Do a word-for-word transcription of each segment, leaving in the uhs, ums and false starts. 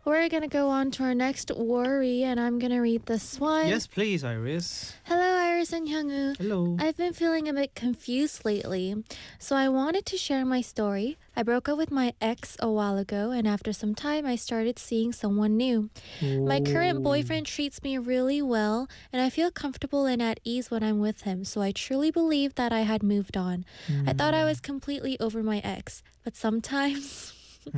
We're going to go on to our next worry, and I'm going to read this one. Yes, please, Iris. Hello, Iris and Hyungwoo. Hello. I've been feeling a bit confused lately, so I wanted to share my story. I broke up with my ex a while ago, and after some time, I started seeing someone new. My current boyfriend treats me really well, and I feel comfortable and at ease when I'm with him, so I truly believe that I had moved on. Mm. I thought I was completely over my ex, but sometimes...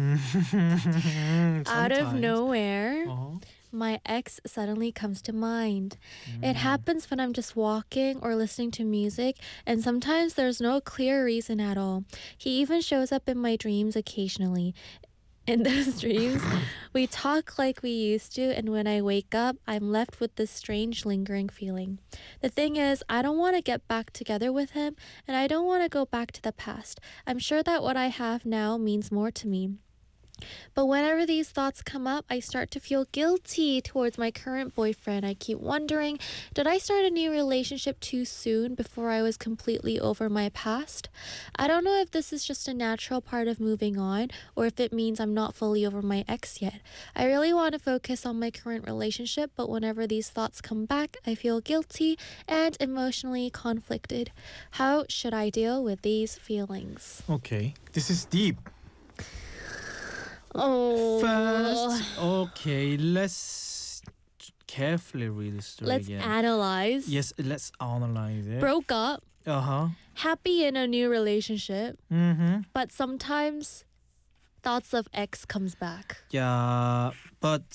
out of nowhere, uh-huh. my ex suddenly comes to mind. Mm. It happens when I'm just walking or listening to music, and sometimes there's no clear reason at all. He even shows up in my dreams occasionally. In those dreams, we talk like we used to, and when I wake up, I'm left with this strange lingering feeling. The thing is, I don't want to get back together with him, and I don't want to go back to the past. I'm sure that what I have now means more to me. But whenever these thoughts come up, I start to feel guilty towards my current boyfriend. I keep wondering, did I start a new relationship too soon before I was completely over my past? I don't know if this is just a natural part of moving on or if it means I'm not fully over my ex yet. I really want to focus on my current relationship, but whenever these thoughts come back, I feel guilty and emotionally conflicted. How should I deal with these feelings? Okay, this is deep. Oh. First, okay, let's carefully read the story Let's again. analyze. Yes, let's analyze it. Broke up, Uh-huh. happy in a new relationship, Mm-hmm. but sometimes thoughts of ex comes back. Yeah, but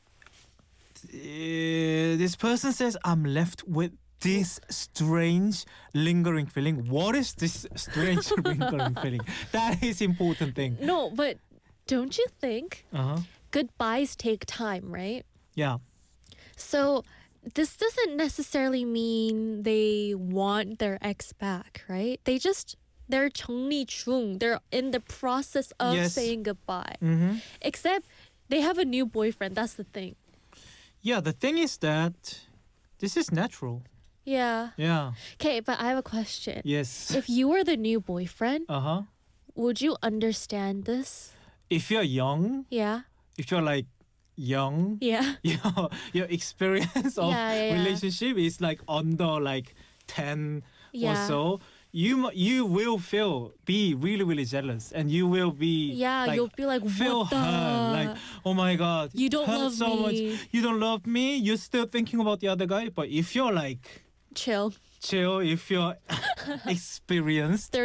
uh, this person says, I'm left with this strange lingering feeling. What is this strange lingering feeling? That is important thing. No, but don't you think Uh-huh. goodbyes take time, right? Yeah. So this doesn't necessarily mean they want their ex back, right? They just they're 정리 중. They're in the process of Yes. saying goodbye. Mm-hmm. Except they have a new boyfriend. That's the thing. Yeah, the thing is that this is natural. Yeah. Yeah. Okay, but I have a question. Yes. If you were the new boyfriend, Uh-huh. would you understand this? If you're young, Yeah. if you're like young, Yeah. your your experience of Yeah, yeah, yeah. relationship is like under like ten Yeah. or so, you mu- you will feel be really really jealous, and you will be Yeah, like, you'll be like, feel what the? hurt, like, oh my god, You don't hurt love so me. much. You don't love me. You're still thinking about the other guy. But if you're like Chill. chill, if you're experienced,